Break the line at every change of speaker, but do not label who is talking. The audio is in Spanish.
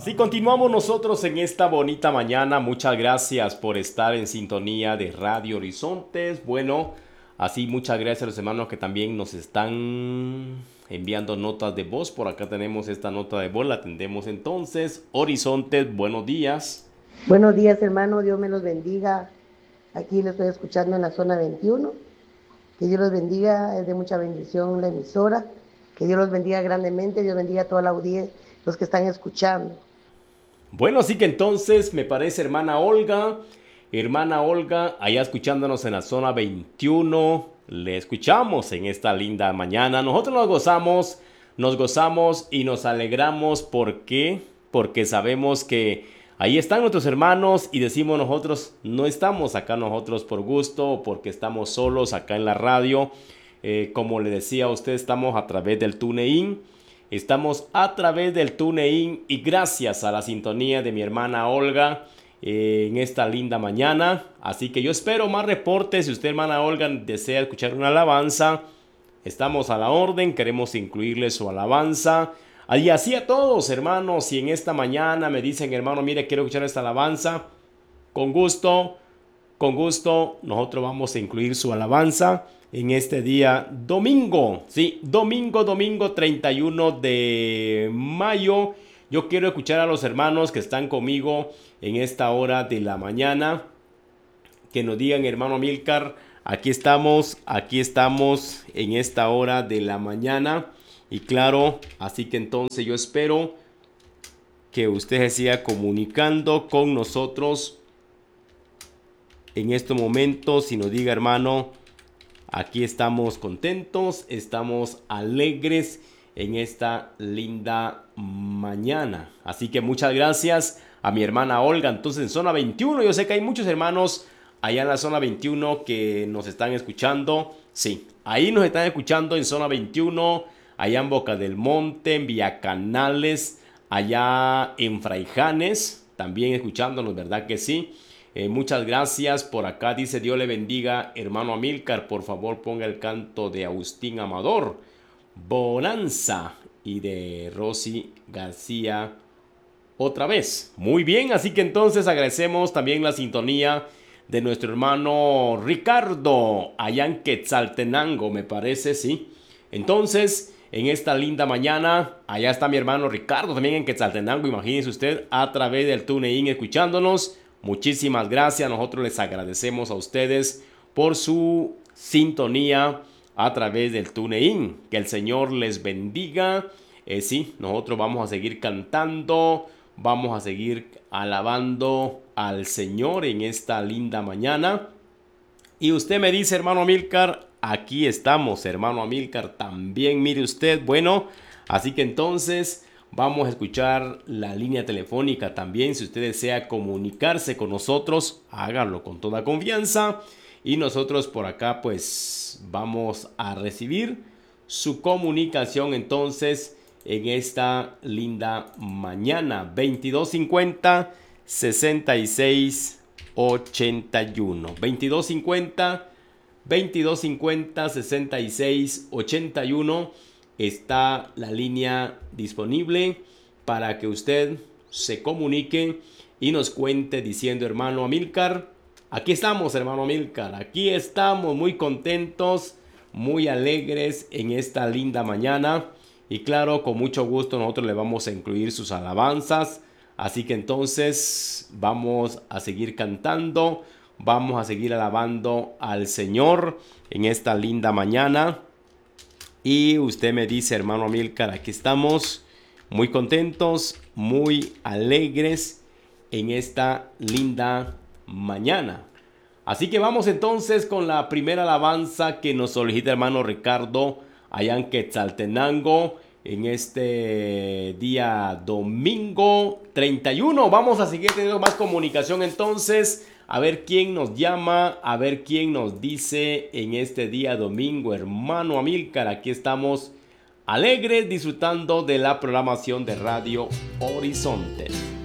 Sí, continuamos nosotros en esta bonita mañana. Muchas gracias por estar en sintonía de Radio Horizontes. Bueno, así muchas gracias a los hermanos que también nos están enviando notas de voz. Por acá tenemos esta nota de voz, la atendemos entonces. Horizontes, buenos días.
Buenos días, hermano. Dios me los bendiga. Aquí lo estoy escuchando en la zona 21. Que Dios los bendiga. Es de mucha bendición la emisora. Que Dios los bendiga grandemente. Dios bendiga a toda la audiencia, los que están escuchando.
Bueno, así que entonces me parece hermana Olga, allá escuchándonos en la zona 21, le escuchamos en esta linda mañana. Nosotros nos gozamos y nos alegramos. ¿Por qué? Porque sabemos que ahí están nuestros hermanos y decimos nosotros, no estamos acá nosotros por gusto o porque estamos solos acá en la radio. Como le decía a usted, estamos a través del TuneIn. Estamos a través del TuneIn y gracias a la sintonía de mi hermana Olga en esta linda mañana. Así que yo espero más reportes. Si usted, hermana Olga, desea escuchar una alabanza, estamos a la orden. Queremos incluirle su alabanza. Y así a todos, hermanos, si en esta mañana me dicen, hermano, mire, quiero escuchar esta alabanza, con gusto, nosotros vamos a incluir su alabanza en este día domingo. Sí, domingo 31 de mayo. Yo quiero escuchar a los hermanos que están conmigo en esta hora de la mañana. Que nos digan, hermano Milcar, aquí estamos en esta hora de la mañana. Y claro, así que entonces yo espero que usted se siga comunicando con nosotros en estos momentos y nos diga, hermano, aquí estamos contentos, estamos alegres en esta linda mañana. Así que muchas gracias a mi hermana Olga. Entonces en zona 21, yo sé que hay muchos hermanos allá en la zona 21 que nos están escuchando. Sí, ahí nos están escuchando en zona 21, allá en Boca del Monte, en Villacanales, allá en Fraijanes, también escuchándonos, ¿verdad que sí? Muchas gracias. Por acá dice, Dios le bendiga, hermano Amílcar. Por favor, ponga el canto de Agustín Amador, Bonanza, y de Rosy García otra vez. Muy bien, así que entonces agradecemos también la sintonía de nuestro hermano Ricardo, allá en Quetzaltenango, me parece, sí. Entonces, en esta linda mañana, allá está mi hermano Ricardo, también en Quetzaltenango, imagínese usted, a través del TuneIn escuchándonos. Muchísimas gracias, nosotros les agradecemos a ustedes por su sintonía a través del TuneIn. Que el Señor les bendiga. Sí, nosotros vamos a seguir cantando, vamos a seguir alabando al Señor en esta linda mañana. Y usted me dice, hermano Amílcar, aquí estamos, hermano Amílcar, también mire usted. Bueno, así que entonces vamos a escuchar la línea telefónica también. Si usted desea comunicarse con nosotros, hágalo con toda confianza. Y nosotros por acá pues vamos a recibir su comunicación entonces en esta linda mañana. 2250 66 81. 2250 66 81. Está la línea disponible para que usted se comunique y nos cuente diciendo, hermano Amílcar, aquí estamos, hermano Amílcar, aquí estamos muy contentos, muy alegres en esta linda mañana. Y claro, con mucho gusto nosotros le vamos a incluir sus alabanzas. Así que entonces vamos a seguir cantando, vamos a seguir alabando al Señor en esta linda mañana. Y usted me dice, hermano Amílcar, aquí estamos muy contentos, muy alegres en esta linda mañana. Así que vamos entonces con la primera alabanza que nos solicita hermano Ricardo allá en Quetzaltenango en este día domingo 31. Vamos a seguir teniendo más comunicación entonces. A ver quién nos llama, a ver quién nos dice en este día domingo. Hermano Amílcar, aquí estamos alegres disfrutando de la programación de Radio Horizonte.